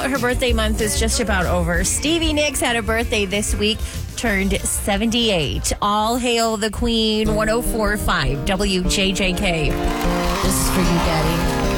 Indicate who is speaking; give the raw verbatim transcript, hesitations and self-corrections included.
Speaker 1: her birthday month is just about over. Stevie Nicks had a birthday this week, turned seventy-eight. All hail the Queen. one oh four point five W J J K.
Speaker 2: This is for you, Daddy.